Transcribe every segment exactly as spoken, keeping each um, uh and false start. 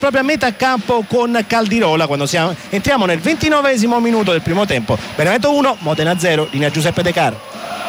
proprio a metà campo con Caldirola quando siamo, entriamo nel ventinovesimo minuto del primo tempo. Benevento uno, Modena zero, linea Giuseppe De Caro.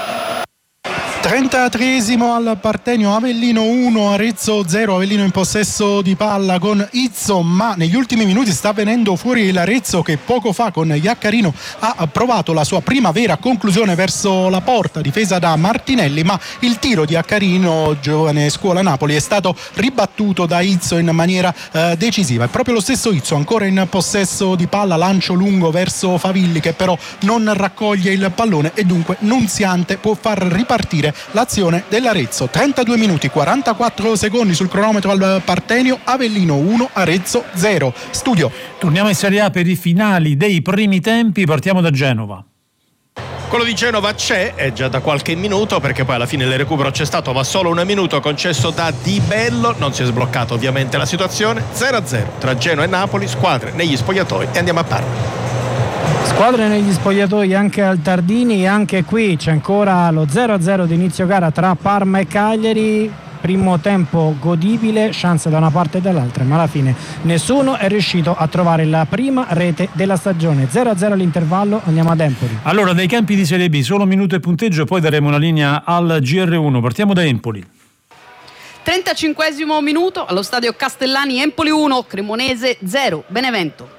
trentatreesimo al Partenio, Avellino uno, Arezzo zero. Avellino in possesso di palla con Izzo, ma negli ultimi minuti sta venendo fuori l'Arezzo, che poco fa con Iaccarino ha provato la sua prima vera conclusione verso la porta, difesa da Martinelli, ma il tiro di Iaccarino, giovane scuola Napoli, è stato ribattuto da Izzo in maniera eh, decisiva. È proprio lo stesso Izzo ancora in possesso di palla, lancio lungo verso Favilli, che però non raccoglie il pallone e dunque Nunziante può far ripartire l'azione dell'Arezzo. Trentadue minuti quarantaquattro secondi sul cronometro al Partenio, Avellino uno, Arezzo zero. Studio. Torniamo in Serie A per i finali dei primi tempi, partiamo da Genova. Quello di Genova c'è, è già da qualche minuto, perché poi alla fine il recupero c'è stato, ma solo un minuto concesso da Di Bello. Non si è sbloccata ovviamente la situazione. zero a zero tra Genoa e Napoli, squadre negli spogliatoi, e andiamo a Parma. Squadre negli spogliatoi anche al Tardini, e anche qui c'è ancora lo zero a zero di inizio gara tra Parma e Cagliari. Primo tempo godibile, chance da una parte e dall'altra, ma alla fine nessuno è riuscito a trovare la prima rete della stagione. zero a zero all'intervallo, andiamo ad Empoli. Allora, dai campi di Serie B solo minuto e punteggio, poi daremo una linea al G R uno. Partiamo da Empoli. trentacinquesimo minuto allo stadio Castellani, Empoli uno, Cremonese zero, Benevento.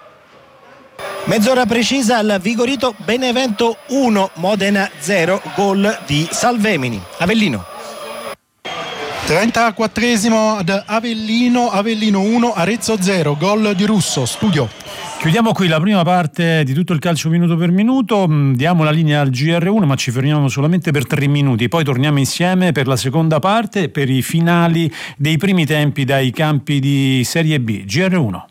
Mezz'ora precisa al Vigorito, Benevento uno, Modena zero, gol di Salvemini. Avellino. trentaquattresimo ad Avellino, Avellino uno, Arezzo zero, gol di Russo. Studio. Chiudiamo qui la prima parte di tutto il calcio minuto per minuto, diamo la linea al G R uno, ma ci fermiamo solamente per tre minuti, poi torniamo insieme per la seconda parte, per i finali dei primi tempi dai campi di Serie B. G R uno.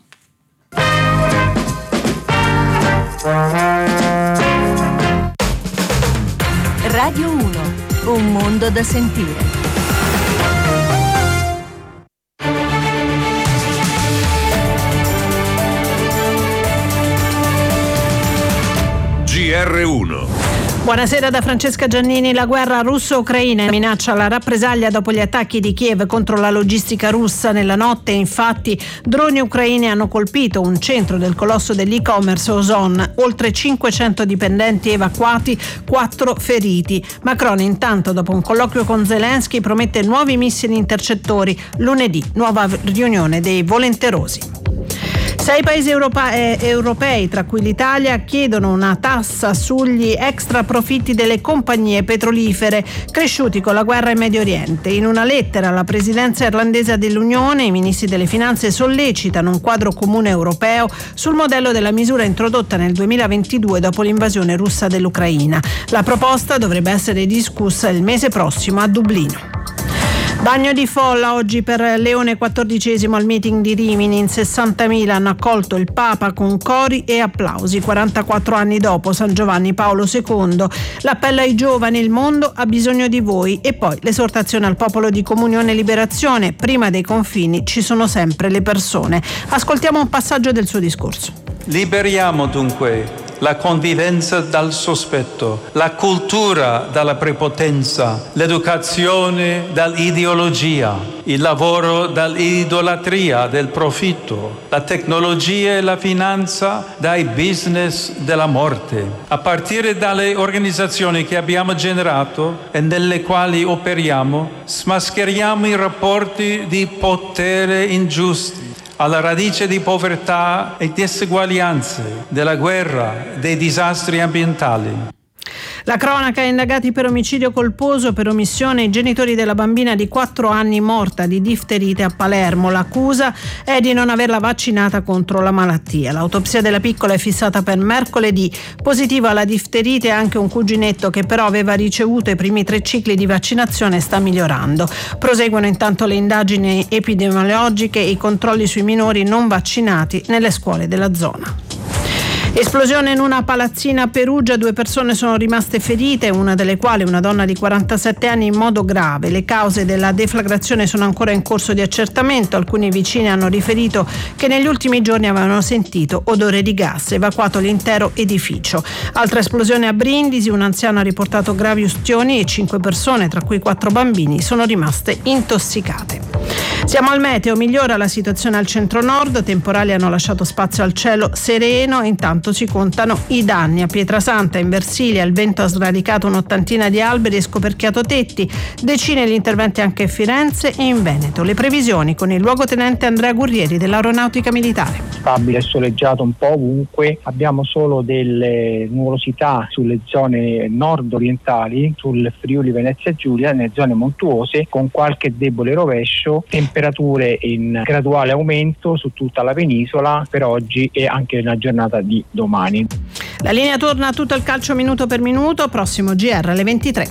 Radio uno, un mondo da sentire. G R uno. Buonasera da Francesca Giannini. La guerra russo-ucraina minaccia la rappresaglia dopo gli attacchi di Kiev contro la logistica russa. Nella notte, infatti, droni ucraini hanno colpito un centro del colosso dell'e-commerce Ozon. Oltre cinquecento dipendenti evacuati, quattro feriti. Macron, intanto, dopo un colloquio con Zelensky, promette nuovi missili intercettori. Lunedì, nuova riunione dei volenterosi. Sei paesi europei, europei, tra cui l'Italia, chiedono una tassa sugli extra profitti delle compagnie petrolifere cresciuti con la guerra in Medio Oriente. In una lettera alla presidenza irlandese dell'Unione, i ministri delle finanze sollecitano un quadro comune europeo sul modello della misura introdotta nel duemilaventidue dopo l'invasione russa dell'Ucraina. La proposta dovrebbe essere discussa il mese prossimo a Dublino. Bagno di folla oggi per Leone quattordicesimo al meeting di Rimini. In sessantamila hanno accolto il Papa con cori e applausi. quarantaquattro anni dopo San Giovanni Paolo secondo. L'appello ai giovani: il mondo ha bisogno di voi. E poi l'esortazione al popolo di Comunione e Liberazione: prima dei confini ci sono sempre le persone. Ascoltiamo un passaggio del suo discorso. Liberiamo dunque la convivenza dal sospetto, la cultura dalla prepotenza, l'educazione dall'ideologia, il lavoro dall'idolatria del profitto, la tecnologia e la finanza dai business della morte. A partire dalle organizzazioni che abbiamo generato e nelle quali operiamo, smascheriamo i rapporti di potere ingiusti, alla radice di povertà e diseguaglianze, della guerra, dei disastri ambientali. La cronaca: indagati per omicidio colposo per omissione i genitori della bambina di quattro anni morta di difterite a Palermo. L'accusa è di non averla vaccinata contro la malattia. L'autopsia della piccola è fissata per mercoledì. Positivo alla difterite anche un cuginetto che però aveva ricevuto i primi tre cicli di vaccinazione e sta migliorando. Proseguono intanto le indagini epidemiologiche e i controlli sui minori non vaccinati nelle scuole della zona. Esplosione in una palazzina a Perugia, due persone sono rimaste ferite, una delle quali una donna di quarantasette anni in modo grave. Le cause della deflagrazione sono ancora in corso di accertamento. Alcuni vicini hanno riferito che negli ultimi giorni avevano sentito odore di gas. Evacuato l'intero edificio. Altra esplosione a Brindisi, un anziano ha riportato gravi ustioni e cinque persone, tra cui quattro bambini, sono rimaste intossicate. Siamo al meteo, migliora la situazione al centro-nord, temporali hanno lasciato spazio al cielo sereno, intanto si contano i danni. A Pietrasanta, in Versilia, il vento ha sradicato un'ottantina di alberi e scoperchiato tetti, decine gli interventi anche a Firenze e in Veneto. Le previsioni con il luogotenente Andrea Gurrieri dell'Aeronautica Militare. Stabile e soleggiato un po' ovunque, abbiamo solo delle nuvolosità sulle zone nord-orientali, sul Friuli Venezia Giulia, nelle zone montuose, con qualche debole rovescio, temperature in graduale aumento su tutta la penisola per oggi e anche nella giornata di domani. La linea torna a tutto il calcio minuto per minuto, prossimo G R alle ventitré.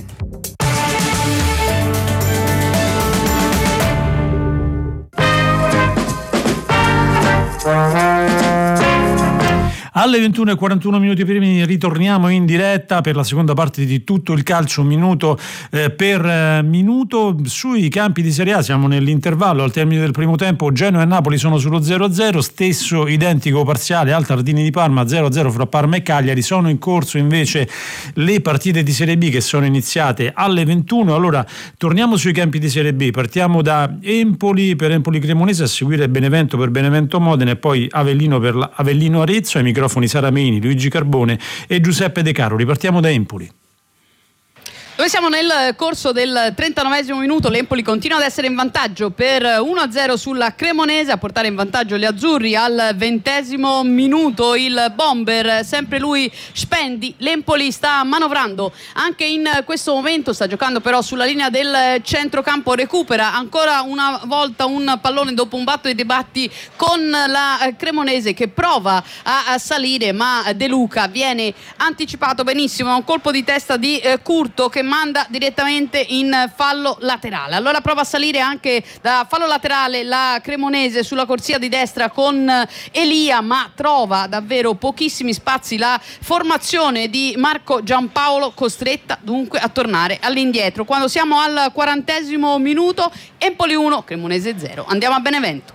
Alle ventuno e quarantuno minuti primi ritorniamo in diretta per la seconda parte di tutto il calcio minuto eh, per eh, minuto sui campi di Serie A. Siamo nell'intervallo al termine del primo tempo. Genoa e Napoli sono sullo zero a zero, stesso identico parziale al Tardini di Parma, zero a zero fra Parma e Cagliari. Sono in corso invece le partite di Serie B che sono iniziate alle ventuno. Allora torniamo sui campi di Serie B, partiamo da Empoli per Empoli Cremonese, a seguire Benevento per Benevento Modena e poi Avellino per la Avellino Arezzo. Ai microfoni Sara Meini, Luigi Carbone e Giuseppe De Caro. Ripartiamo da Empoli, dove siamo nel corso del trentanovesimo minuto. L'Empoli continua ad essere in vantaggio per uno a zero sulla Cremonese, a portare in vantaggio gli azzurri al ventesimo minuto il bomber, sempre lui Spendi. L'Empoli sta manovrando anche in questo momento, sta giocando però sulla linea del centrocampo, recupera ancora una volta un pallone dopo un batto e debatti con la Cremonese che prova a salire, ma De Luca viene anticipato benissimo, un colpo di testa di Curto che manda direttamente in fallo laterale. Allora prova a salire anche da fallo laterale la Cremonese sulla corsia di destra con Elia, ma trova davvero pochissimi spazi la formazione di Marco Giampaolo, costretta dunque a tornare all'indietro. Quando siamo al quarantesimo minuto, Empoli uno, Cremonese zero. Andiamo a Benevento.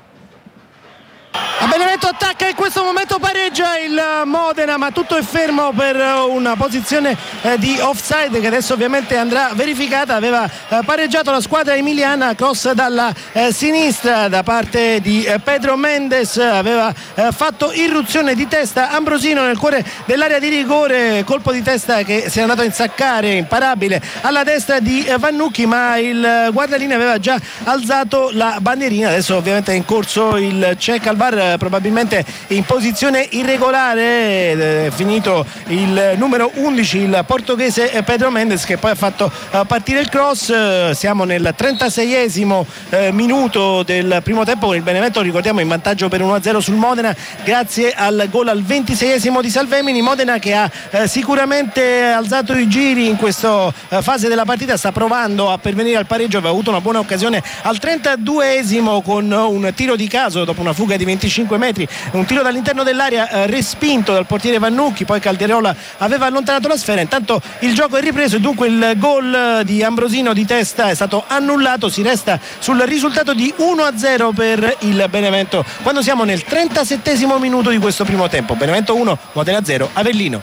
A Benevento attacca, in questo momento pareggia il Modena, ma tutto è fermo per una posizione eh, di offside che adesso ovviamente andrà verificata. Aveva eh, pareggiato la squadra emiliana, cross dalla eh, sinistra da parte di eh, Pedro Mendes, aveva eh, fatto irruzione di testa Ambrosino nel cuore dell'area di rigore, colpo di testa che si è andato a insaccare, imparabile, alla destra di eh, Vannucchi, ma il guardalinea aveva già alzato la bandierina. Adesso ovviamente è in corso il check al V A R, probabilmente in posizione irregolare, è finito il numero undici, il portoghese Pedro Mendes, che poi ha fatto partire il cross. Siamo nel trentaseiesimo minuto del primo tempo con il Benevento, ricordiamo, in vantaggio per uno a zero sul Modena grazie al gol al ventiseiesimo di Salvemini. Modena che ha sicuramente alzato i giri in questa fase della partita, sta provando a pervenire al pareggio, aveva avuto una buona occasione al trentaduesimo con un tiro di caso dopo una fuga di venticinque metri, un tiro dall'interno dell'area eh, respinto dal portiere Vannucchi, poi Calderola aveva allontanato la sfera. Intanto il gioco è ripreso e dunque il gol di Ambrosino di testa è stato annullato, si resta sul risultato di uno a zero per il Benevento quando siamo nel trentasettesimo minuto di questo primo tempo. Benevento uno, Modena zero, Avellino.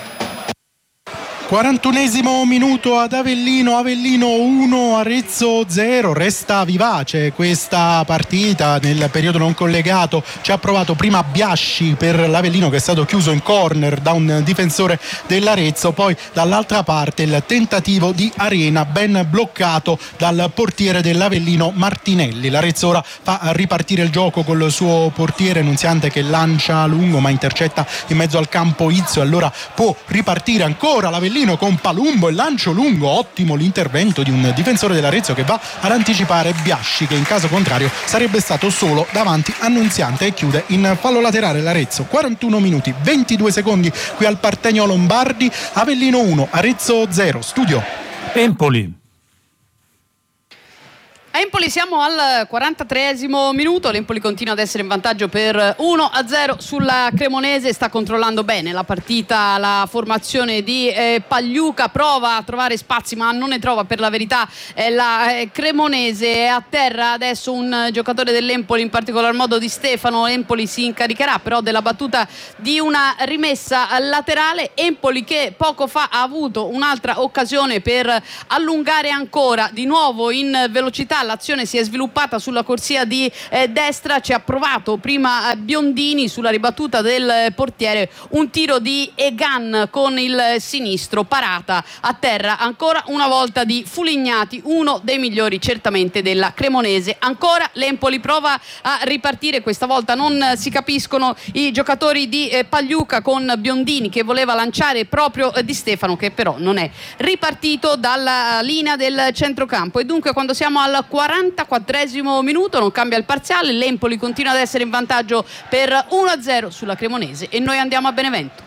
quarantunesimo minuto ad Avellino, Avellino uno, Arezzo zero. Resta vivace questa partita nel periodo non collegato. Ci ha provato prima Biasci per l'Avellino, che è stato chiuso in corner da un difensore dell'Arezzo, poi dall'altra parte il tentativo di Arena ben bloccato dal portiere dell'Avellino Martinelli. L'Arezzo ora fa ripartire il gioco col suo portiere Nunziante che lancia lungo ma intercetta in mezzo al campo Izzo, e allora può ripartire ancora l'Avellino con Palumbo e lancio lungo. Ottimo l'intervento di un difensore dell'Arezzo che va ad anticipare Biasci, che in caso contrario sarebbe stato solo davanti a Nunziante, e chiude in fallo laterale l'Arezzo. quarantuno minuti ventidue secondi qui al Partenio Lombardi. Avellino uno, Arezzo zero. Studio Empoli. A Empoli siamo al quarantatreesimo minuto, l'Empoli continua ad essere in vantaggio per uno a zero sulla Cremonese, sta controllando bene la partita la formazione di eh, Pagliuca, prova a trovare spazi ma non ne trova per la verità eh, la eh, Cremonese. È a terra adesso un giocatore dell'Empoli, in particolar modo di Stefano. Empoli si incaricherà però della battuta di una rimessa laterale. Empoli che poco fa ha avuto un'altra occasione per allungare ancora di nuovo in velocità l'azione si è sviluppata sulla corsia di eh, destra, ci ha provato prima eh, Biondini sulla ribattuta del portiere, un tiro di Egan con il sinistro, parata a terra ancora una volta di Fulignati, uno dei migliori certamente della Cremonese. Ancora l'Empoli prova a ripartire, questa volta non si capiscono i giocatori di eh, Pagliuca con Biondini che voleva lanciare proprio eh, Di Stefano, che però non è ripartito dalla linea del centrocampo. E dunque quando siamo al quarantaquattresimo minuto non cambia il parziale, l'Empoli continua ad essere in vantaggio per uno a zero sulla Cremonese e noi andiamo a Benevento.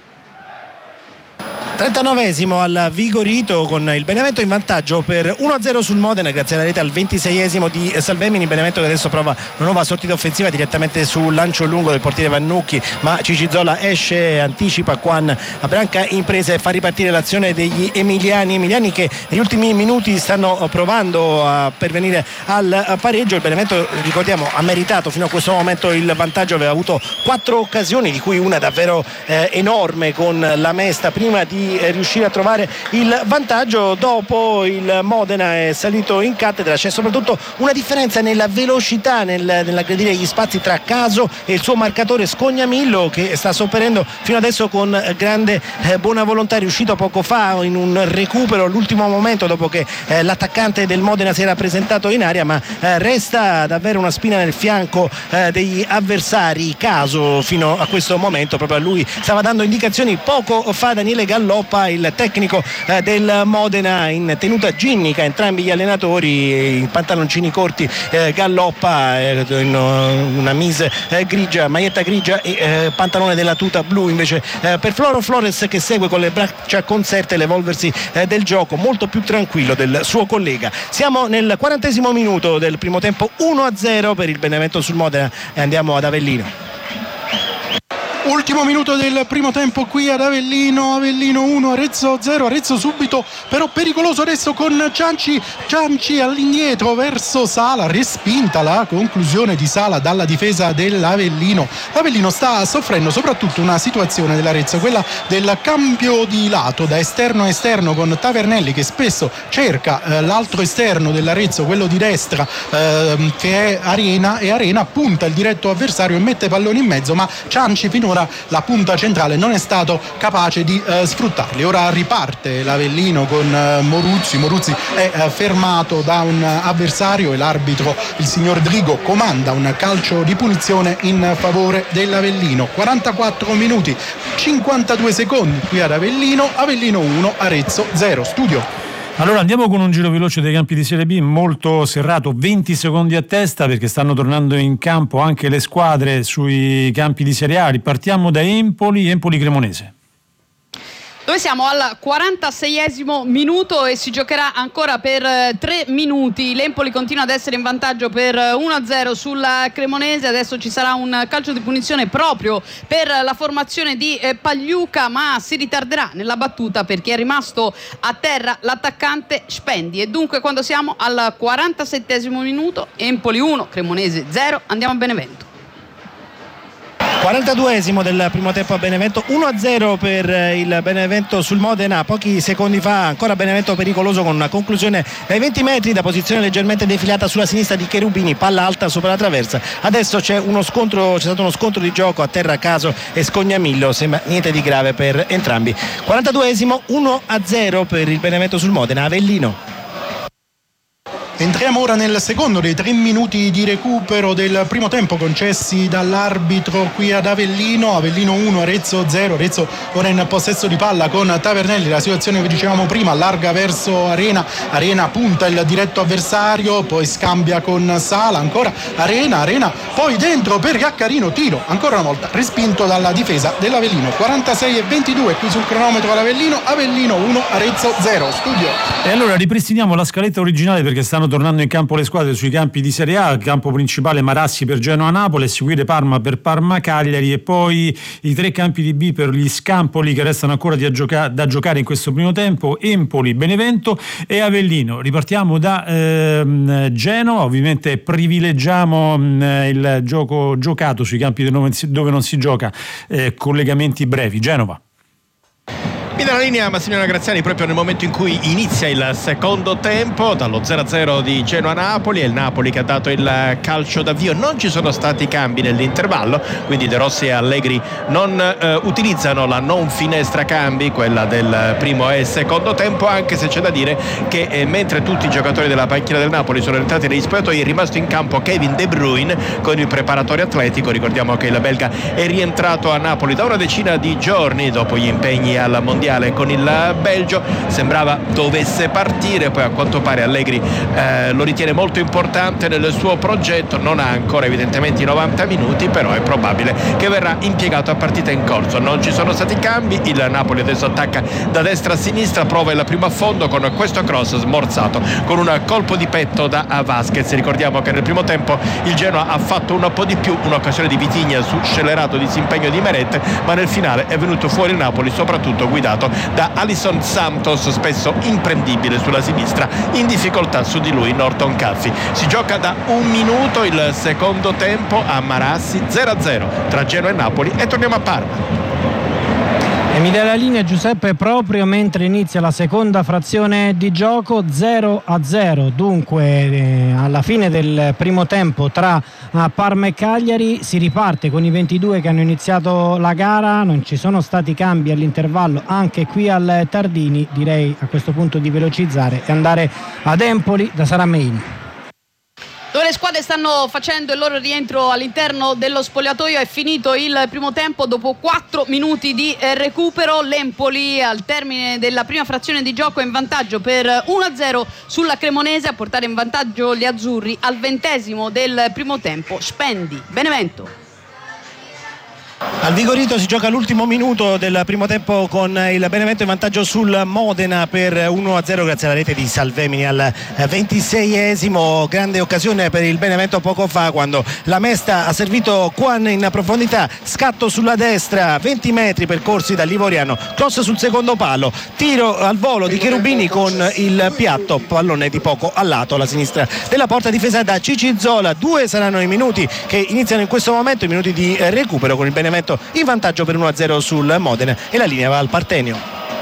trentanovesimo al Vigorito con il Benevento in vantaggio per uno a zero sul Modena grazie alla rete al ventiseiesimo di Salvemini. Benevento che adesso prova una nuova sortita offensiva direttamente sul lancio lungo del portiere Vannucchi, ma Cicizzola esce, anticipa Quan a branca impresa e fa ripartire l'azione degli emiliani emiliani che negli ultimi minuti stanno provando a pervenire al pareggio. Il Benevento, ricordiamo, ha meritato fino a questo momento il vantaggio, aveva avuto quattro occasioni di cui una davvero eh, enorme con la Mesta prima di riuscire a trovare il vantaggio. Dopo il Modena è salito in cattedra, c'è soprattutto una differenza nella velocità nel, nell'aggredire gli spazi tra Caso e il suo marcatore Scognamillo, che sta sopperendo fino adesso con grande eh, buona volontà. È riuscito poco fa in un recupero all'ultimo momento dopo che eh, l'attaccante del Modena si era presentato in area, ma eh, resta davvero una spina nel fianco eh, degli avversari. Caso fino a questo momento, proprio a lui stava dando indicazioni poco fa Daniele Galloppa, il tecnico eh, del Modena, in tenuta ginnica entrambi gli allenatori, in pantaloncini corti eh, Galloppa eh, in uh, una mise eh, grigia, maglietta grigia e eh, pantalone della tuta blu invece eh, per Floro Flores, che segue con le braccia conserte l'evolversi eh, del gioco molto più tranquillo del suo collega. Siamo nel quarantesimo minuto del primo tempo, uno a zero per il Benevento sul Modena e andiamo ad Avellino. Ultimo minuto del primo tempo qui ad Avellino, Avellino uno, Arezzo zero, Arezzo subito però pericoloso adesso con Cianci, Cianci all'indietro verso Sala, respinta la conclusione di Sala dalla difesa dell'Avellino. L'Avellino sta soffrendo soprattutto una situazione dell'Arezzo, quella del cambio di lato da esterno a esterno con Tavernelli che spesso cerca eh, l'altro esterno dell'Arezzo, quello di destra eh, che è Arena, e Arena punta il diretto avversario e mette palloni in mezzo, ma Cianci finora la punta centrale non è stato capace di eh, sfruttarli. Ora riparte l'Avellino con eh, Moruzzi Moruzzi è eh, fermato da un avversario e l'arbitro, il signor Drigo, comanda un calcio di punizione in favore dell'Avellino. quarantaquattro minuti cinquantadue secondi qui ad Avellino, Avellino uno, Arezzo zero. Studio. Allora andiamo con un giro veloce dei campi di Serie B molto serrato, venti secondi a testa perché stanno tornando in campo anche le squadre sui campi di Serie A. Partiamo da Empoli, Empoli Cremonese. Dove siamo al quarantaseiesimo minuto e si giocherà ancora per tre minuti. L'Empoli continua ad essere in vantaggio per uno a zero sulla Cremonese. Adesso ci sarà un calcio di punizione proprio per la formazione di Pagliuca, ma si ritarderà nella battuta perché è rimasto a terra l'attaccante Spendi. E dunque quando siamo al quarantasettesimo minuto, Empoli uno, Cremonese zero, andiamo a Benevento. quarantaduesimo del primo tempo a Benevento, uno a zero per il Benevento sul Modena. Pochi secondi fa ancora Benevento pericoloso con una conclusione dai venti metri da posizione leggermente defilata sulla sinistra di Cherubini, palla alta sopra la traversa. Adesso c'è uno scontro, c'è stato uno scontro di gioco a terra Caso e Scognamillo, sembra niente di grave per entrambi. quarantaduesimo, uno a zero per il Benevento sul Modena. Avellino. Entriamo ora nel secondo dei tre minuti di recupero del primo tempo concessi dall'arbitro qui ad Avellino. Avellino uno, Arezzo zero. Arezzo ora in possesso di palla con Tavernelli. La situazione che dicevamo prima, allarga verso Arena. Arena punta il diretto avversario, poi scambia con Sala. Ancora Arena, Arena poi dentro per Iaccarino. Tiro ancora una volta respinto dalla difesa dell'Avellino. quarantasei e ventidue qui sul cronometro all'Avellino. Avellino uno, Arezzo zero. Studio. E allora ripristiniamo la scaletta originale perché stanno tornando in campo le squadre sui campi di Serie A. Il campo principale Marassi per Genoa-Napoli, a seguire Parma per Parma-Cagliari e poi i tre campi di B per gli scampoli che restano ancora da, gioca- da giocare in questo primo tempo: Empoli, Benevento e Avellino. Ripartiamo da ehm, Genova, ovviamente privilegiamo mh, il gioco giocato sui campi dove non si, dove non si gioca, eh, collegamenti brevi. Genova. Mi dà la linea Massimiliano Graziani proprio nel momento in cui inizia il secondo tempo, dallo zero a zero di Genoa-Napoli. È il Napoli che ha dato il calcio d'avvio. Non ci sono stati cambi nell'intervallo, quindi De Rossi e Allegri non eh, utilizzano la non finestra cambi, quella del primo e secondo tempo, anche se c'è da dire che eh, mentre tutti i giocatori della panchina del Napoli sono entrati negli spogliatoi, è rimasto in campo Kevin De Bruyne con il preparatore atletico. Ricordiamo che il belga è rientrato a Napoli da una decina di giorni dopo gli impegni al mondiale con il Belgio. Sembrava dovesse partire, poi a quanto pare Allegri eh, lo ritiene molto importante nel suo progetto. Non ha ancora evidentemente i novanta minuti, però è probabile che verrà impiegato a partita in corso. Non ci sono stati cambi, il Napoli adesso attacca da destra a sinistra, prova il primo affondo con questo cross smorzato con un colpo di petto da Vasquez. Ricordiamo che nel primo tempo il Genoa ha fatto un po' di più, un'occasione di Vitigna su scellerato disimpegno di Meret, ma nel finale è venuto fuori il Napoli soprattutto guidato da Alisson Santos, spesso imprendibile sulla sinistra, in difficoltà su di lui Norton Caffi. Si gioca da un minuto il secondo tempo a Marassi, zero a zero tra Genoa e Napoli, e torniamo a Parma. E mi dà la linea Giuseppe proprio mentre inizia la seconda frazione di gioco, zero a zero dunque eh, alla fine del primo tempo tra eh, Parma e Cagliari. Si riparte con i ventidue che hanno iniziato la gara, non ci sono stati cambi all'intervallo anche qui al Tardini. Direi a questo punto di velocizzare e andare ad Empoli da Sarameini, dove le squadre stanno facendo il loro rientro all'interno dello spogliatoio. È finito il primo tempo dopo quattro minuti di recupero. L'Empoli al termine della prima frazione di gioco è in vantaggio per uno a zero sulla Cremonese. A portare in vantaggio gli azzurri al ventesimo del primo tempo Spendi, Benevento. Al Vigorito si gioca l'ultimo minuto del primo tempo con il Benevento in vantaggio sul Modena per uno a zero grazie alla rete di Salvemini al ventiseiesimo. Grande occasione per il Benevento poco fa, quando la Mesta ha servito Quan in profondità, scatto sulla destra, venti metri percorsi dal Livoriano, cross sul secondo palo, tiro al volo di Cherubini con il piatto, pallone di poco a lato alla sinistra della porta, difesa da Cicizzola. Due saranno i minuti che iniziano in questo momento, i minuti di recupero, con il Benevento in vantaggio per uno a zero sul Modena, e la linea va al Partenio.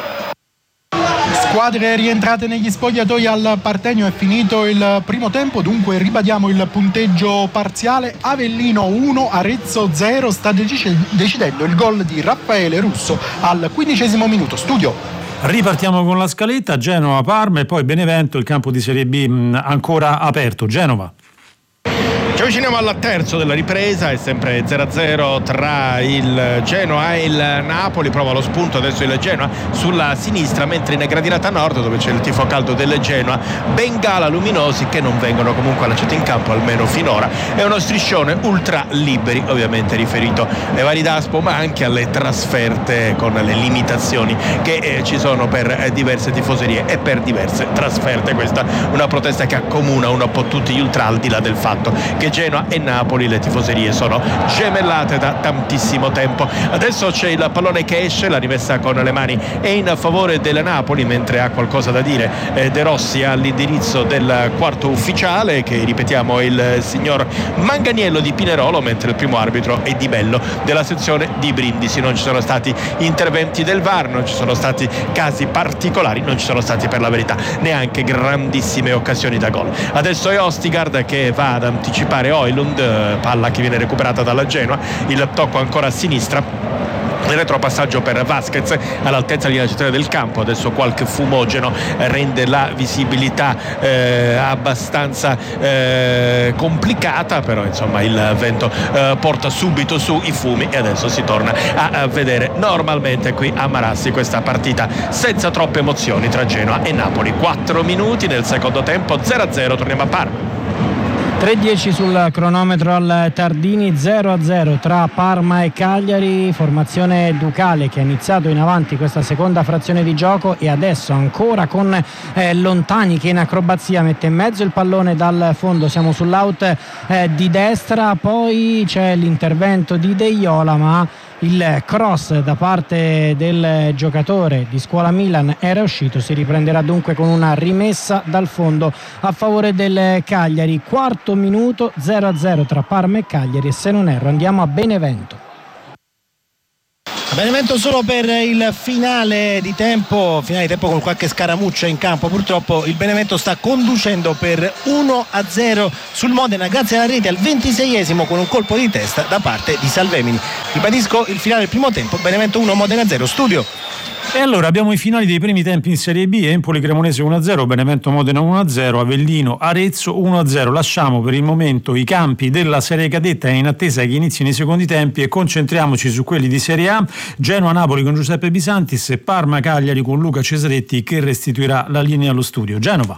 Squadre rientrate negli spogliatoi al Partenio, è finito il primo tempo, dunque ribadiamo il punteggio parziale: Avellino uno, Arezzo zero. Sta decidendo il gol di Raffaele Russo al quindicesimo minuto. Studio. Ripartiamo con la scaletta: Genova, Parma e poi Benevento, il campo di Serie B mh, ancora aperto. Genova. Ci avviciniamo al terzo della ripresa, è sempre zero a zero tra il Genoa e il Napoli. Prova lo spunto adesso il Genoa sulla sinistra, mentre in gradinata nord, dove c'è il tifo caldo del Genoa, Bengala luminosi che non vengono comunque allacciati in campo, almeno finora. È uno striscione ultra liberi, ovviamente riferito ai vari Daspo, ma anche alle trasferte, con le limitazioni che eh, ci sono per diverse tifoserie e per diverse trasferte. Questa è una protesta che accomuna un po' tutti gli ultra, al di là del fatto che Genoa e Napoli, le tifoserie sono gemellate da tantissimo tempo. Adesso c'è il pallone che esce, la rimessa con le mani è in favore del Napoli, mentre ha qualcosa da dire eh, De Rossi all'indirizzo del quarto ufficiale, che ripetiamo è il signor Manganiello di Pinerolo, mentre il primo arbitro è Di Bello della sezione di Brindisi. Non ci sono stati interventi del V A R, non ci sono stati casi particolari, non ci sono stati per la verità neanche grandissime occasioni da gol. Adesso è Ostigard che va ad anticipare Oilund, palla che viene recuperata dalla Genoa, il tocco ancora a sinistra, il retropassaggio per Vasquez all'altezza di centrale del campo. Adesso qualche fumogeno rende la visibilità eh, abbastanza eh, complicata, però insomma il vento eh, porta subito su i fumi, e adesso si torna a, a vedere normalmente qui a Marassi questa partita senza troppe emozioni tra Genoa e Napoli. Quattro minuti nel secondo tempo, zero a zero, torniamo a Parma. tre dieci sul cronometro al Tardini, zero a zero tra Parma e Cagliari. Formazione Ducale che ha iniziato in avanti questa seconda frazione di gioco, e adesso ancora con eh, Lontani che in acrobazia mette in mezzo il pallone dal fondo. Siamo sull'out eh, di destra, poi c'è l'intervento di Deiola, ma il cross da parte del giocatore di Scuola Milan era uscito. Si riprenderà dunque con una rimessa dal fondo a favore del Cagliari. Quarto minuto, zero a zero tra Parma e Cagliari, e se non erro andiamo a Benevento. Benevento solo per il finale di tempo, finale di tempo con qualche scaramuccia in campo. Purtroppo il Benevento sta conducendo per uno a zero sul Modena grazie alla rete al ventiseiesimo con un colpo di testa da parte di Salvemini. Ribadisco il finale del primo tempo, Benevento uno, Modena zero. Studio. E allora abbiamo i finali dei primi tempi in Serie B: Empoli Cremonese uno a zero, Benevento Modena uno a zero, Avellino Arezzo uno a zero. Lasciamo per il momento i campi della Serie Cadetta in attesa che inizino i secondi tempi e concentriamoci su quelli di Serie A. Genoa Napoli con Giuseppe Bisantis e Parma Cagliari con Luca Cesaretti che restituirà la linea allo studio. Genova.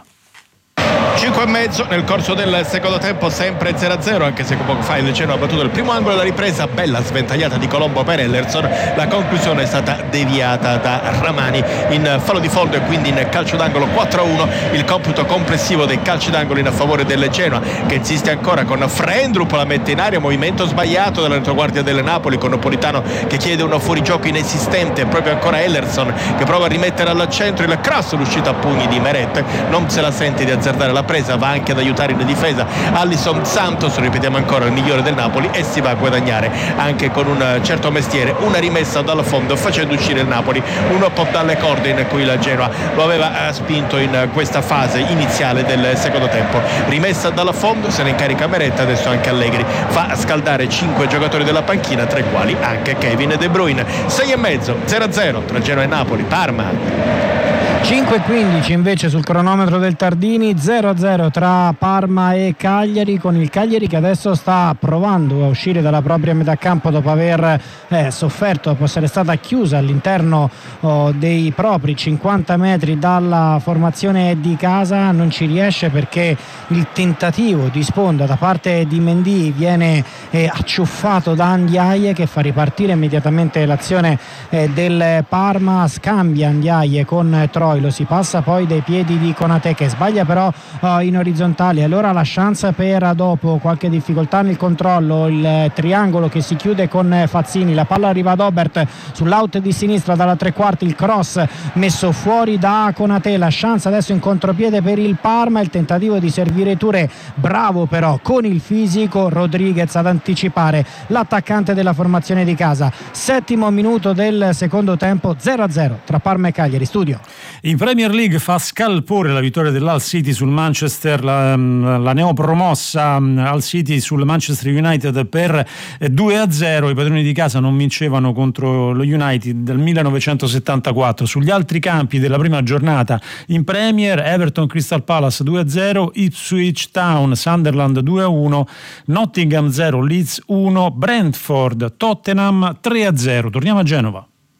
cinque e mezzo nel corso del secondo tempo, sempre zero a zero, anche se poco fa il Genoa ha battuto il primo angolo della ripresa, bella sventagliata di Colombo per Ellerson. La conclusione è stata deviata da Ramani in fallo di fondo e quindi in calcio d'angolo. Quattro a uno il computo complessivo dei calci d'angolo in favore del Genoa, che insiste ancora con Frendrup, la mette in aria, movimento sbagliato dalla retroguardia del Napoli con Politano che chiede uno fuorigioco inesistente, proprio ancora Ellerson che prova a rimettere al centro il cross, l'uscita a pugni di Meret, non se la sente di azzardare la presa, va anche ad aiutare in difesa Alisson Santos, ripetiamo ancora il migliore del Napoli, e si va a guadagnare anche con un certo mestiere una rimessa dal fondo facendo uscire il Napoli un po' dalle corde in cui la Genoa lo aveva spinto in questa fase iniziale del secondo tempo. Rimessa dal fondo, se ne incarica Meretta, adesso anche Allegri fa scaldare cinque giocatori della panchina, tra i quali anche Kevin De Bruyne. sei e mezzo, zero a zero tra Genoa e Napoli. Parma. cinque e quindici invece sul cronometro del Tardini, zero a zero tra Parma e Cagliari, con il Cagliari che adesso sta provando a uscire dalla propria metà campo dopo aver eh, sofferto, dopo essere stata chiusa all'interno oh, dei propri cinquanta metri dalla formazione di casa. Non ci riesce perché il tentativo di sponda da parte di Mendy viene eh, acciuffato da Ndiaye, che fa ripartire immediatamente l'azione eh, del Parma. Scambia Ndiaye con Troilo, si passa poi dai piedi di Konate che sbaglia però uh, in orizzontale. Allora la chance per, dopo qualche difficoltà nel controllo, il triangolo che si chiude con Fazzini, la palla arriva ad Obert sull'out di sinistra dalla tre quarti, il cross messo fuori da Konate, la chance adesso in contropiede per il Parma, il tentativo di servire Touré, bravo però con il fisico Rodriguez ad anticipare l'attaccante della formazione di casa. Settimo minuto del secondo tempo, zero a zero tra Parma e Cagliari. Studio. In Premier League fa scalpore la vittoria dell'Hull City sul Manchester, la, la neopromossa Hull City sul Manchester United per due a zero. I padroni di casa non vincevano contro lo United dal millenovecentosettantaquattro. Sugli altri campi della prima giornata in Premier, Everton Crystal Palace due a zero, Ipswich Town Sunderland due a uno, Nottingham zero, Leeds uno, Brentford Tottenham tre a zero. Torniamo a Genova.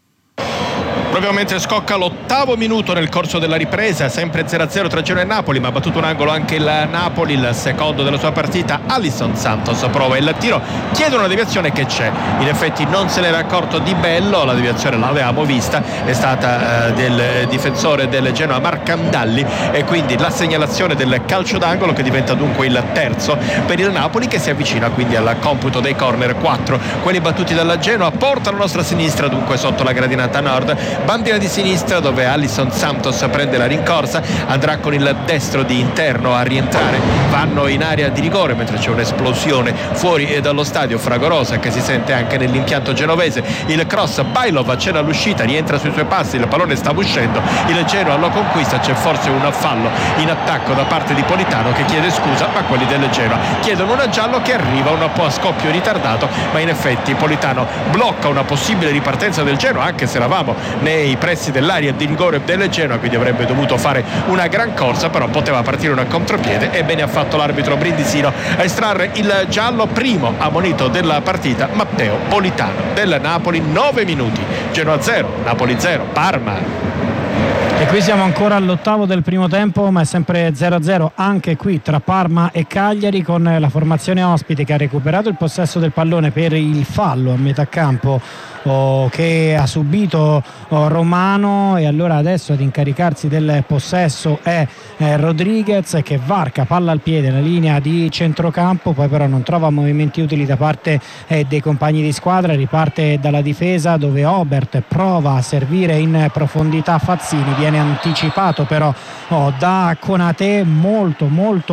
Proprio mentre scocca l'ottavo minuto nel corso della ripresa, sempre zero a zero tra Genoa e Napoli, ma ha battuto un angolo anche il Napoli, il secondo della sua partita. Alisson Santos prova il tiro, chiede una deviazione che c'è, in effetti non se n'era accorto Di Bello, la deviazione l'avevamo vista, è stata eh, del difensore del Genoa Marcandalli, e quindi la segnalazione del calcio d'angolo che diventa dunque il terzo per il Napoli, che si avvicina quindi al computo dei corner. Quattro quelli battuti dalla Genoa, porta la nostra sinistra dunque sotto la gradinata nord, bandina di sinistra dove Alisson Santos prende la rincorsa, andrà con il destro di interno a rientrare, vanno in area di rigore mentre c'è un'esplosione fuori dallo stadio fragorosa che si sente anche nell'impianto genovese. Il cross, Bailov accena all'uscita, rientra sui suoi passi, il pallone stava uscendo, il Genoa lo conquista, c'è forse un fallo in attacco da parte di Politano che chiede scusa, ma quelli del Genoa chiedono una giallo che arriva un po' a scoppio ritardato, ma in effetti Politano blocca una possibile ripartenza del Genoa, anche se eravamo nei pressi dell'area di rigore del Genoa, quindi avrebbe dovuto fare una gran corsa, però poteva partire una contropiede, e bene ha fatto l'arbitro brindisino a estrarre il giallo. Primo ammonito della partita Matteo Politano del Napoli. Nove minuti, Genoa zero, Napoli zero, Parma. E qui siamo ancora all'ottavo del primo tempo, ma è sempre zero a zero anche qui tra Parma e Cagliari, con la formazione ospite che ha recuperato il possesso del pallone per il fallo a metà campo oh, che ha subito oh, Romano, e allora adesso ad incaricarsi del possesso è eh, Rodriguez, che varca palla al piede la linea di centrocampo, poi però non trova movimenti utili da parte eh, dei compagni di squadra, riparte dalla difesa dove Obert prova a servire in profondità Fazzini, viene anticipato però oh, da Konate, molto molto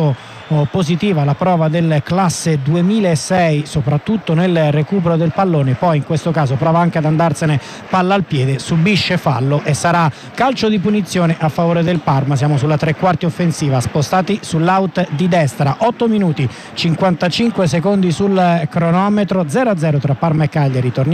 oh, positiva la prova del classe duemilasei, soprattutto nel recupero del pallone. Poi in questo caso prova anche ad andarsene palla al piede, subisce fallo e sarà calcio di punizione a favore del Parma. Siamo sulla tre quarti offensiva, spostati sull'out di destra. Otto minuti cinquantacinque secondi sul cronometro, zero a zero tra Parma e Cagliari. Torniamo